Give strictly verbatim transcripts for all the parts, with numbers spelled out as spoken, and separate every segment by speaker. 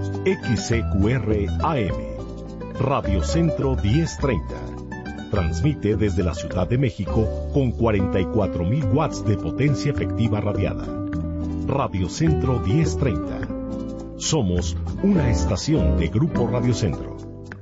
Speaker 1: X C Q R A M, Radio Centro diez treinta. Transmite desde la Ciudad de México con cuarenta y cuatro mil watts de potencia efectiva radiada. Radio Centro diez treinta. Somos una estación de Grupo Radio Centro.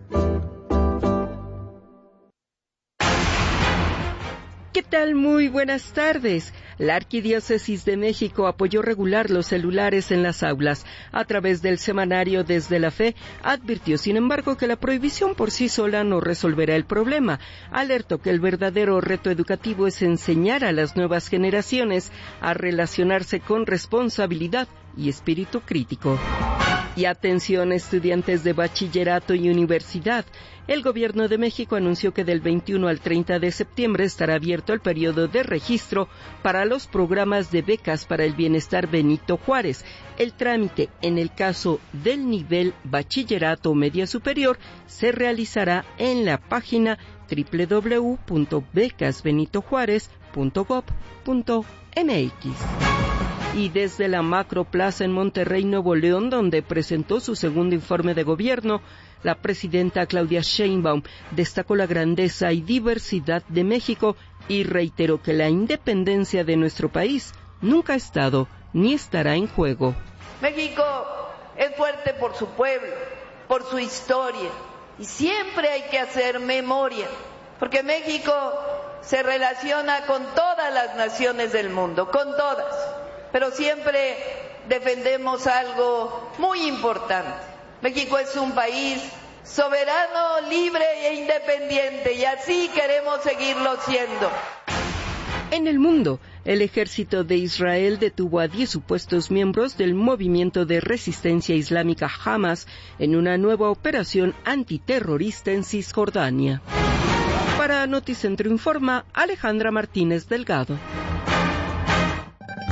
Speaker 2: ¿Qué tal? Muy buenas tardes. La Arquidiócesis de México apoyó regular los celulares en las aulas. A través del semanario Desde la Fe, advirtió, sin embargo, que la prohibición por sí sola no resolverá el problema. Alertó que el verdadero reto educativo es enseñar a las nuevas generaciones a relacionarse con responsabilidad y espíritu crítico. Y atención, estudiantes de bachillerato y universidad. El Gobierno de México anunció que del veintiuno al treinta de septiembre estará abierto el periodo de registro para los programas de becas para el bienestar Benito Juárez. El trámite, en el caso del nivel bachillerato o media superior, se realizará en la página doble u doble u doble u punto becas benito juárez punto gob punto m x. Y desde la Macroplaza en Monterrey, Nuevo León, donde presentó su segundo informe de gobierno, la presidenta Claudia Sheinbaum destacó la grandeza y diversidad de México y reiteró que la independencia de nuestro país nunca ha estado ni estará en juego.
Speaker 3: México es fuerte por su pueblo, por su historia, y siempre hay que hacer memoria, porque México se relaciona con todas las naciones del mundo, con todas. Pero siempre defendemos algo muy importante. México es un país soberano, libre e independiente, y así queremos seguirlo siendo.
Speaker 2: En el mundo, el ejército de Israel detuvo a diez supuestos miembros del movimiento de resistencia islámica Hamas en una nueva operación antiterrorista en Cisjordania. Para Noticentro Informa, Alejandra Martínez Delgado.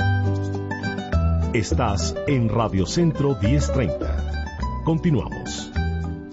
Speaker 1: Estás en Radio Centro diez treinta. Continuamos.